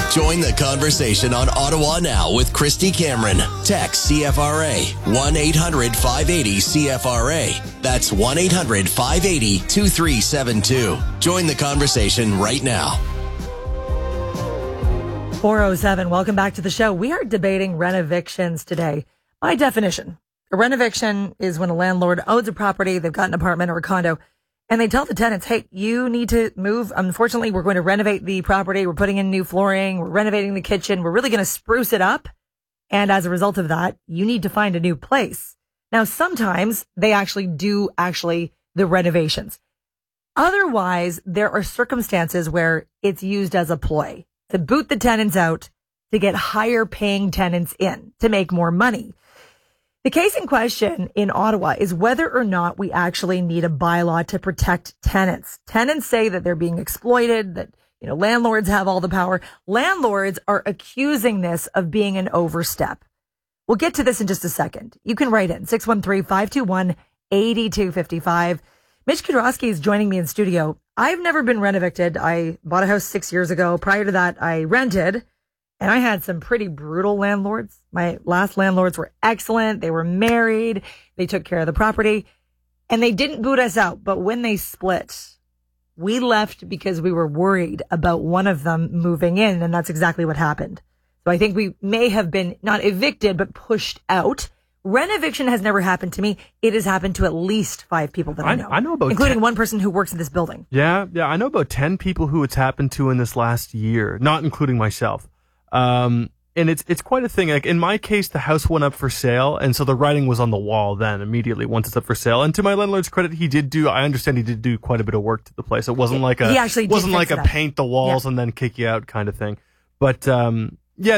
Join the conversation on Ottawa Now with Christy Cameron. Text CFRA 1-800-580-CFRA. That's 1-800-580-2372. Join the conversation right now. 4:07. Welcome back to the show. We are debating renovictions today. By definition, a renoviction is when a landlord owns a property, they've got an apartment or a condo, and they tell the tenants, hey, you need to move. Unfortunately, we're going to renovate the property. We're putting in new flooring. We're renovating the kitchen. We're really going to spruce it up. And as a result of that, you need to find a new place. Now, sometimes they actually do the renovations. Otherwise, there are circumstances where it's used as a ploy to boot the tenants out, to get higher paying tenants in, to make more money. The case in question in Ottawa is whether or not we actually need a bylaw to protect tenants. Tenants say that they're being exploited, that, landlords have all the power. Landlords are accusing this of being an overstep. We'll get to this in just a second. You can write in 613-521-8255. Mitch Kudrowski is joining me in studio. I've never been renovicted. I bought a house 6 years ago. Prior to that, I rented. And I had some pretty brutal landlords. My last landlords were excellent. They were married. They took care of the property and they didn't boot us out. But when they split, we left because we were worried about one of them moving in. And that's exactly what happened. So I think we may have been not evicted, but pushed out. Renoviction has never happened to me. It has happened to at least 5 people that I know. I know about including 10. one person who works in this building. Yeah. I know about 10 people who it's happened to in this last year, not including myself. And it's quite a thing. Like in my case, the house went up for sale, and so the writing was on the wall then immediately once it's up for sale. And to my landlord's credit, I understand he did do quite a bit of work to the place. It wasn't like a paint the walls and then kick you out kind of thing. But it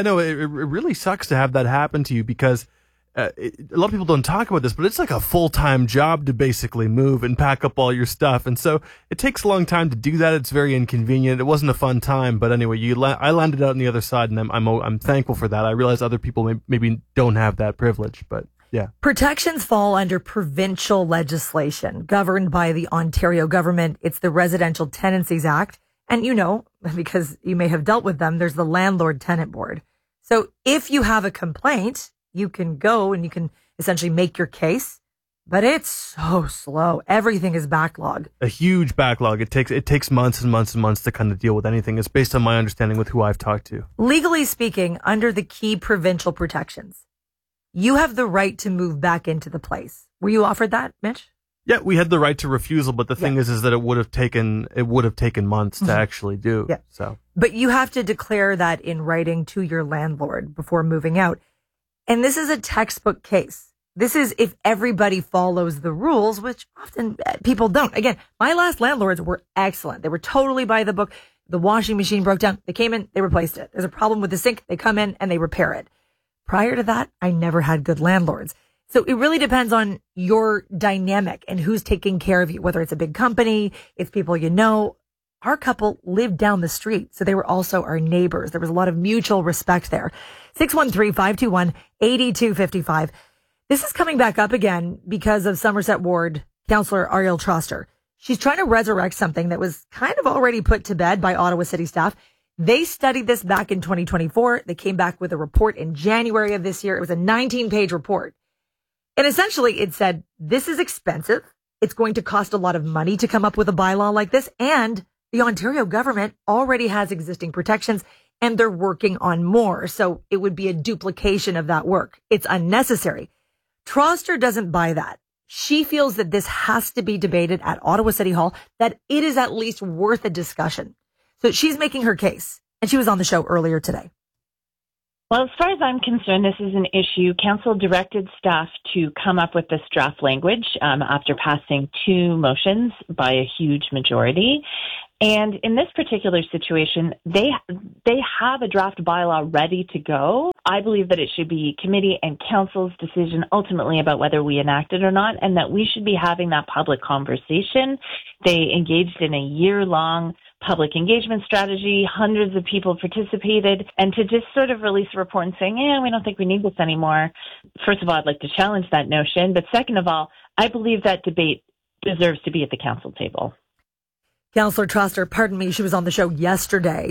really sucks to have that happen to you because a lot of people don't talk about this, but it's like a full-time job to basically move and pack up all your stuff. And so it takes a long time to do that. It's very inconvenient. It wasn't a fun time, but anyway, I landed out on the other side, and I'm thankful for that. I realize other people maybe don't have that privilege, but yeah. Protections fall under provincial legislation governed by the Ontario government. It's the Residential Tenancies Act. And because you may have dealt with them, there's the Landlord Tenant Board. So if you have a complaint, you can go and you can essentially make your case, but it's so slow. Everything is backlogged. A huge backlog. It takes months and months and months to kind of deal with anything. It's based on my understanding with who I've talked to. Legally speaking, under the key provincial protections, you have the right to move back into the place. Were you offered that, Mitch? Yeah, we had the right to refusal, but the thing is that it would have taken months to actually do. Yeah. So, but you have to declare that in writing to your landlord before moving out. And this is a textbook case. This is if everybody follows the rules, which often people don't. Again, my last landlords were excellent. They were totally by the book. The washing machine broke down. They came in, they replaced it. There's a problem with the sink. They come in and they repair it. Prior to that, I never had good landlords. So it really depends on your dynamic and who's taking care of you, whether it's a big company, it's people you know. Our couple lived down the street, so they were also our neighbors. There was a lot of mutual respect there. 613-521-8255. This is coming back up again because of Somerset Ward Councillor Ariel Troster. She's trying to resurrect something that was kind of already put to bed by Ottawa City staff. They studied this back in 2024. They came back with a report in January of this year. It was a 19-page report. And essentially it said, this is expensive. It's going to cost a lot of money to come up with a bylaw like this. And the Ontario government already has existing protections and they're working on more. So it would be a duplication of that work. It's unnecessary. Troster doesn't buy that. She feels that this has to be debated at Ottawa City Hall, that it is at least worth a discussion. So she's making her case, and she was on the show earlier today. Well, as far as I'm concerned, this is an issue. Council directed staff to come up with this draft language after passing 2 motions by a huge majority. And in this particular situation, they have a draft bylaw ready to go. I believe that it should be committee and council's decision ultimately about whether we enact it or not, and that we should be having that public conversation. They engaged in a year-long public engagement strategy. Hundreds of people participated. And to just sort of release a report and saying, we don't think we need this anymore. First of all, I'd like to challenge that notion. But second of all, I believe that debate deserves to be at the council table. Councillor Troster, pardon me, she was on the show yesterday,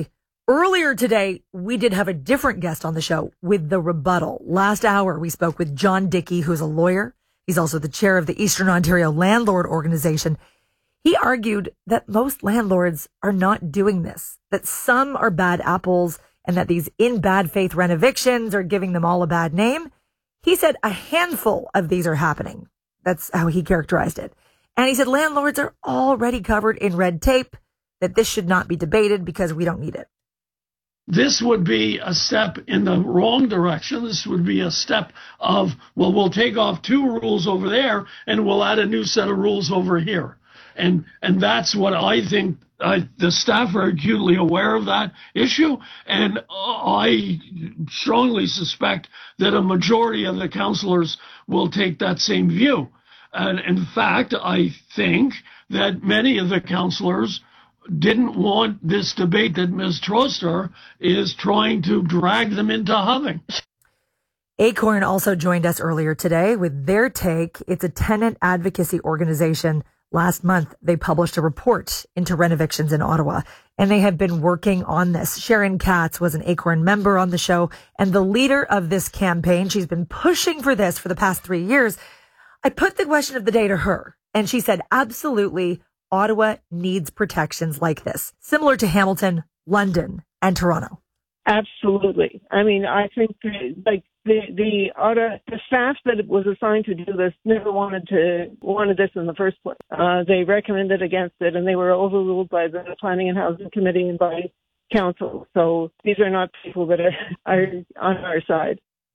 Earlier today, we did have a different guest on the show with the rebuttal. Last hour, we spoke with John Dickey, who's a lawyer. He's also the chair of the Eastern Ontario Landlord Organization. He argued that most landlords are not doing this, that some are bad apples, and that these in bad faith renovictions are giving them all a bad name. He said a handful of these are happening. That's how he characterized it. And he said landlords are already covered in red tape, that this should not be debated because we don't need it. This would be a step in the wrong direction. This would be a step of, well, we'll take off 2 rules over there and we'll add a new set of rules over here. And that's what I think. The staff are acutely aware of that issue, and I strongly suspect that a majority of the councillors will take that same view. And in fact, I think that many of the councillors didn't want this debate that Ms. Troster is trying to drag them into having. Acorn also joined us earlier today with their take. It's a tenant advocacy organization. Last month, they published a report into renovictions in Ottawa, and they have been working on this. Sharon Katz was an Acorn member on the show and the leader of this campaign. She's been pushing for this for the past 3 years. I put the question of the day to her, and she said, absolutely, Ottawa needs protections like this, similar to Hamilton, London, and Toronto. Absolutely. I mean, I think like the staff that was assigned to do this never wanted this in the first place. They recommended against it, and they were overruled by the Planning and Housing Committee and by council. So these are not people that are on our side.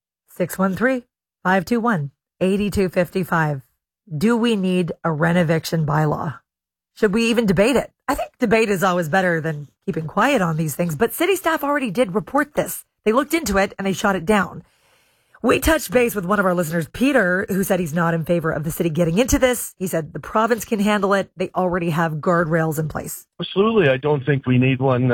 613-521-8255. Do we need a renoviction bylaw? Should we even debate it? I think debate is always better than keeping quiet on these things, but city staff already did report this. They looked into it and they shot it down. We touched base with one of our listeners, Peter, who said he's not in favor of the city getting into this. He said the province can handle it. They already have guardrails in place. Absolutely. I don't think we need one.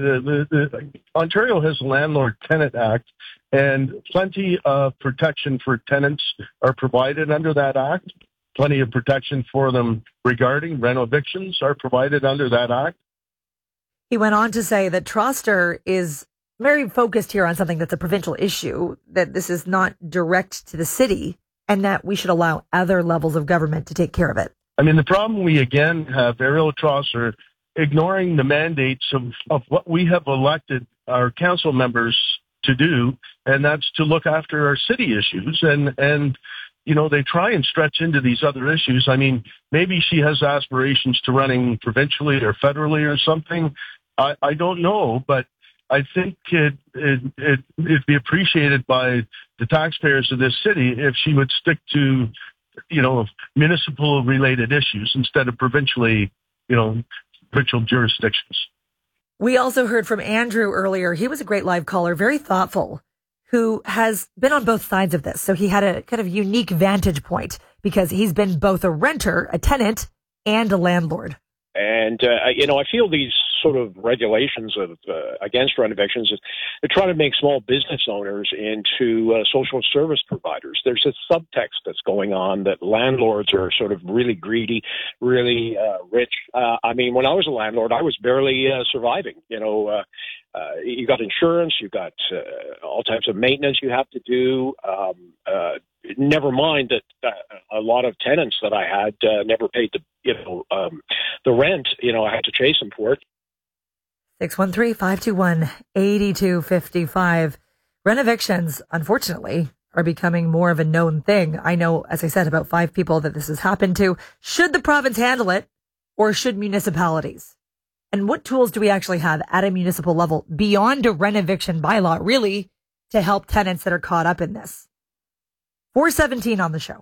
Ontario has a Landlord-Tenant Act, and plenty of protection for tenants are provided under that act. Plenty of protection for them regarding renovictions are provided under that act. He went on to say that Troster is very focused here on something that's a provincial issue, that this is not direct to the city, and that we should allow other levels of government to take care of it. I mean, the problem we again have, Ariel Troster, ignoring the mandates of what we have elected our council members to do, and that's to look after our city issues. And you know, they try and stretch into these other issues. I mean, maybe she has aspirations to running provincially or federally or something. I don't know, but I think it'd be appreciated by the taxpayers of this city if she would stick to, you know, municipal related issues instead of provincial jurisdictions. We also heard from Andrew earlier. He was a great live caller, very thoughtful, who has been on both sides of this. So he had a kind of unique vantage point because he's been both a renter, a tenant, and a landlord. And, I feel these sort of regulations of against renovictions, they're trying to make small business owners into social service providers. There's a subtext that's going on that landlords are sort of really greedy, really rich. When I was a landlord, I was barely surviving. You got insurance, you got all types of maintenance you have to do. Never mind that a lot of tenants that I had never paid the rent. I had to chase them for it. 613-521-8255. Renovictions, unfortunately, are becoming more of a known thing. I know, as I said, about 5 people that this has happened to. Should the province handle it, or should municipalities? And what tools do we actually have at a municipal level beyond a renoviction bylaw, really, to help tenants that are caught up in this? 417 on the show.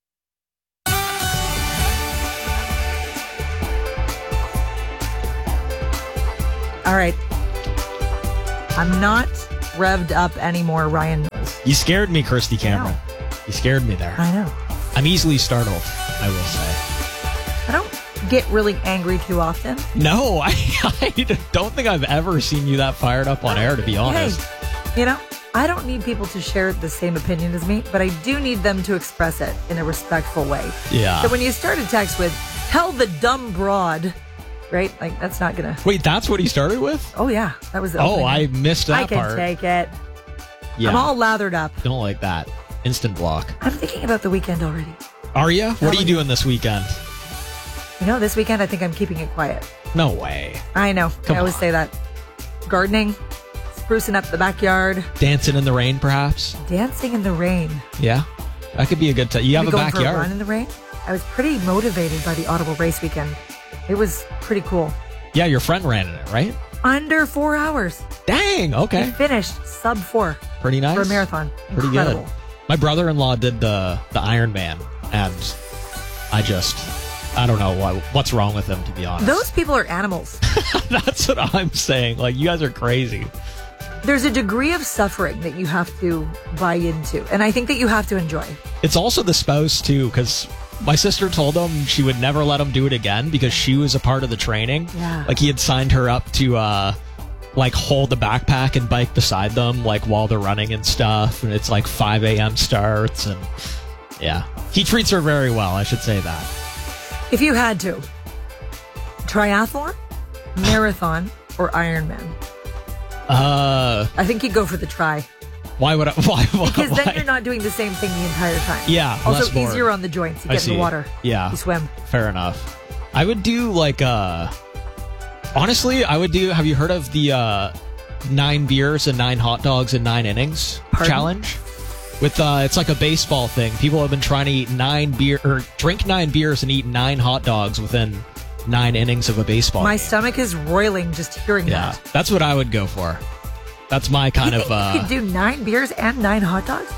All right. I'm not revved up anymore, Ryan knows. You scared me, Kirsty Cameron. You scared me there. I know. I'm easily startled, I will say. I don't get really angry too often. No, I don't think I've ever seen you that fired up on air, to be honest. Hey, I don't need people to share the same opinion as me, but I do need them to express it in a respectful way. Yeah. So when you start a text with, "Tell the dumb broad," right? Like, that's not going to... Wait, that's what he started with? Oh, yeah. That was the Oh, opening. I missed that I can part. take it. Yeah. I'm all lathered up. Don't like that. Instant block. I'm thinking about the weekend already. Are you? What are you doing this weekend? You know, this weekend I think I'm keeping it quiet. No way. I know. Come I always on. say that. Gardening, sprucing up the backyard, Dancing in the rain, perhaps? dancing in the rain. Yeah. That could be a good time. You have Maybe a going for a run backyard. in the rain. I was pretty motivated by the Ottawa race weekend. It was pretty cool. Yeah, your friend ran in it, right? Under 4 hours. Dang. He Okay. finished sub 4 Pretty nice. for a marathon. Pretty Incredible. good. My brother-in-law did the Ironman, and I don't know what's wrong with him, to be honest. Those people are animals. That's what I'm saying. Like, you guys are crazy. There's a degree of suffering that you have to buy into, and I think that you have to enjoy. It's also the spouse, too, because my sister told him she would never let him do it again because she was a part of the training. Yeah. Like, he had signed her up to, like, hold the backpack and bike beside them, like, while they're running and stuff. And it's, like, 5 a.m. starts, and, yeah. He treats her very well, I should say that. If you had to, triathlon, marathon, or Ironman? I think you'd go for the tri. Why would I? Why? Because then why? you're not doing the same thing the entire time. Yeah, less Also, bored. easier on the joints. You I get in see. the water. Yeah. You swim. Fair enough. I would do like honestly, I would do. Have you heard of the 9 beers and 9 hot dogs in 9 innings Pardon? challenge? With it's like a baseball thing. People have been trying to eat drink 9 beers and eat 9 hot dogs within 9 innings of a baseball My game. stomach is roiling just hearing Yeah, that. that's what I would go for. That's my kind You of. think you could do 9 beers and 9 hot dogs?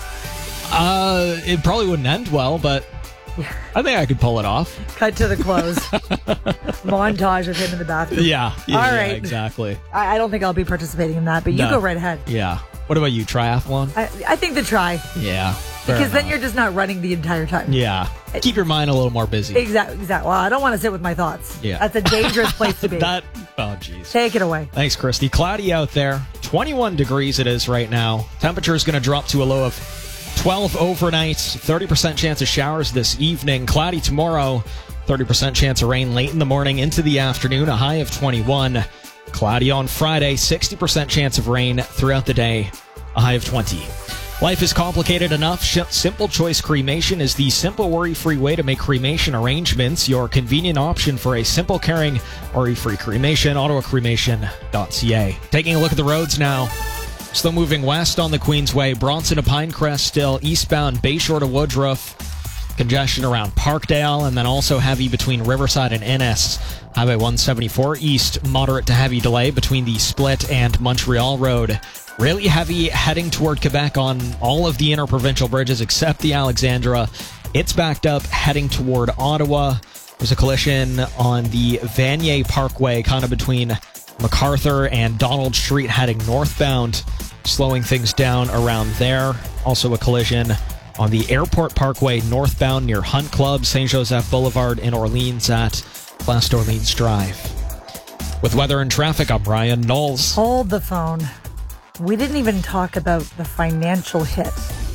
It probably wouldn't end well, but I think I could pull it off. Cut to the close. Montage of him in the bathroom. Yeah. All right. Exactly. I don't think I'll be participating in that, but you No. go right ahead. Yeah. What about you? Triathlon? I think the try. Yeah. fair Because then enough. you're just not running the entire time. Yeah. Keep your mind a little more busy. Exactly. Well, I don't want to sit with my thoughts. Yeah. That's a dangerous place to be. Oh, jeez. Take it away. Thanks, Christy. Cloudy out there. 21 degrees it is right now. Temperature is going to drop to a low of 12 overnight. 30% chance of showers this evening. Cloudy tomorrow. 30% chance of rain late in the morning into the afternoon. A high of 21. Cloudy on Friday. 60% chance of rain throughout the day. A high of 20. Life is complicated enough. Simple Choice Cremation is the simple, worry-free way to make cremation arrangements. Your convenient option for a simple, caring, worry-free cremation. OttawaCremation.ca. Taking a look at the roads now. Still moving west on the Queensway. Bronson to Pinecrest still eastbound Bayshore to Woodruff. Congestion around Parkdale, and then also heavy between Riverside and Ennis. Highway 174 east, moderate to heavy delay between the Split and Montreal Road. Really heavy heading toward Quebec on all of the interprovincial bridges except the Alexandra. It's backed up heading toward Ottawa. There's a collision on the Vanier Parkway, kind of between MacArthur and Donald Street heading northbound, slowing things down around there. Also a collision on the Airport Parkway northbound near Hunt Club, St. Joseph Boulevard in Orleans at West Orleans Drive. With weather and traffic, I'm Ryan Knowles. Hold the phone. We didn't even talk about the financial hit.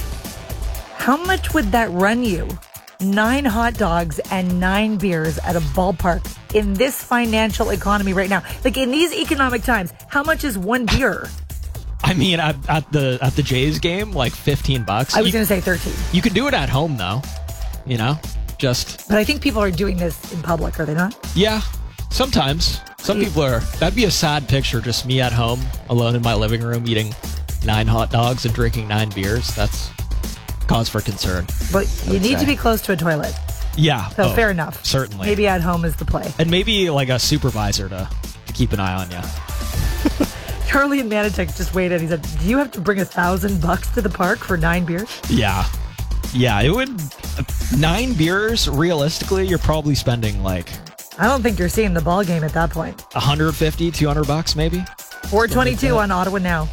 How much would that run you? 9 hot dogs and 9 beers at a ballpark in this financial economy right now. Like in these economic times, how much is 1 beer? I mean, at the Jays game, like $15. I was going to say 13. You can do it at home, though. You know, But I think people are doing this in public, are they not? Yeah, sometimes. Some people are. That'd be a sad picture, just me at home, alone in my living room, eating 9 hot dogs and drinking 9 beers. That's cause for concern. But you need to be close to a toilet. Yeah. So fair enough. Certainly. Maybe at home is the play. And maybe like a supervisor to keep an eye on you. Charlie in Manitic just waited. He said, do you have to bring $1,000 to the park for 9 beers? Yeah. Yeah, it would. 9 beers, realistically, you're probably spending like I don't think you're seeing the ball game at that point. $150, $200 maybe. 422 on Ottawa Now.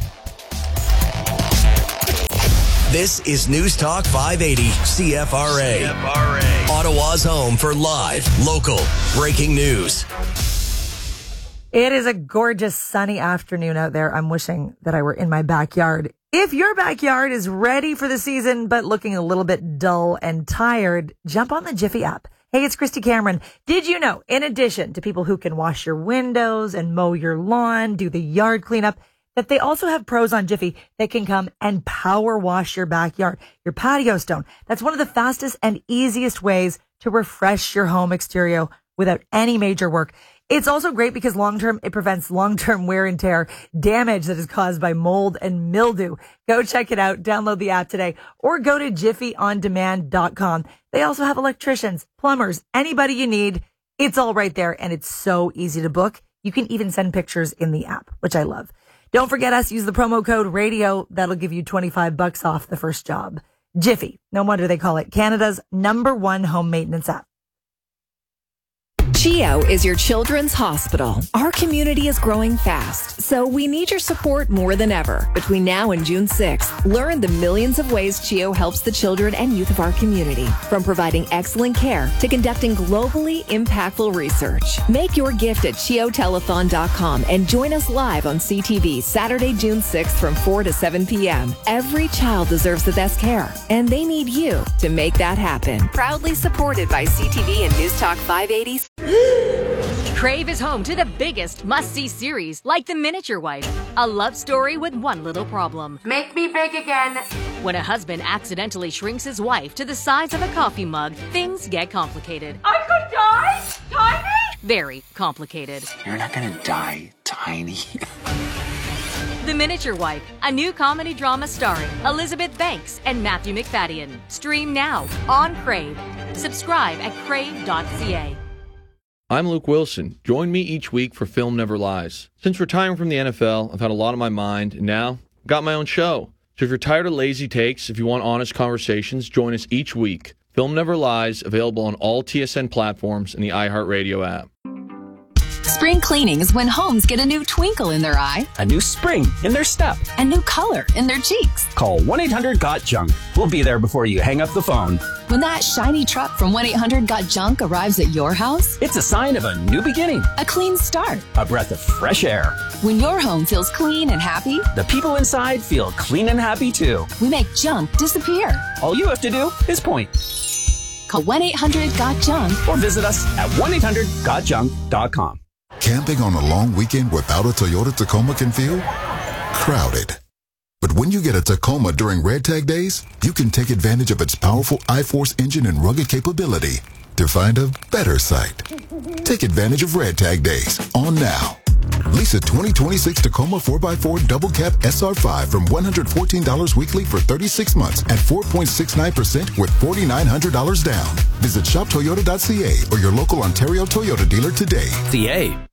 This is News Talk 580 CFRA. Ottawa's home for live, local, breaking news. It is a gorgeous sunny afternoon out there. I'm wishing that I were in my backyard. If your backyard is ready for the season but looking a little bit dull and tired, jump on the Jiffy app. Hey, it's Christy Cameron. Did you know, in addition to people who can wash your windows and mow your lawn, do the yard cleanup, that they also have pros on Jiffy that can come and power wash your backyard, your patio stone. That's one of the fastest and easiest ways to refresh your home exterior without any major work. It's also great because long-term, it prevents long-term wear and tear, damage that is caused by mold and mildew. Go check it out. Download the app today or go to jiffyondemand.com. They also have electricians, plumbers, anybody you need. It's all right there, and it's so easy to book. You can even send pictures in the app, which I love. Don't forget us. Use the promo code RADIO. That'll give you $25 off the first job. Jiffy. No wonder they call it Canada's #1 home maintenance app. CHEO is your children's hospital. Our community is growing fast, so we need your support more than ever. Between now and June 6th, learn the millions of ways CHEO helps the children and youth of our community, from providing excellent care to conducting globally impactful research. Make your gift at CHEOtelethon.com and join us live on CTV Saturday, June 6th from 4 to 7 p.m. Every child deserves the best care, and they need you to make that happen. Proudly supported by CTV and News Talk 580. Crave is home to the biggest must-see series, like The Miniature Wife, a love story with one little problem. Make me big again. When a husband accidentally shrinks his wife to the size of a coffee mug, things get complicated. I could die? Tiny? Very complicated. You're not gonna die tiny. The Miniature Wife, a new comedy drama starring Elizabeth Banks and Matthew McFadden. Stream now on Crave. Subscribe at crave.ca. I'm Luke Wilson. Join me each week for Film Never Lies. Since retiring from the NFL, I've had a lot on my mind, and now I've got my own show. So if you're tired of lazy takes, if you want honest conversations, join us each week. Film Never Lies, available on all TSN platforms and the iHeartRadio app. Spring cleaning is when homes get a new twinkle in their eye, a new spring in their step, a new color in their cheeks. Call 1-800-GOT-JUNK. We'll be there before you hang up the phone. When that shiny truck from 1-800-GOT-JUNK arrives at your house, it's a sign of a new beginning, a clean start, a breath of fresh air. When your home feels clean and happy, the people inside feel clean and happy too. We make junk disappear. All you have to do is point. Call 1-800-GOT-JUNK or visit us at 1-800-GOTJUNK.com. Camping on a long weekend without a Toyota Tacoma can feel crowded. But when you get a Tacoma during Red Tag Days, you can take advantage of its powerful I-Force engine and rugged capability to find a better site. Take advantage of Red Tag Days on now. Lease a 2026 Tacoma 4x4 Double Cab SR5 from $114 weekly for 36 months at 4.69% with $4,900 down. Visit shoptoyota.ca or your local Ontario Toyota dealer today. CA.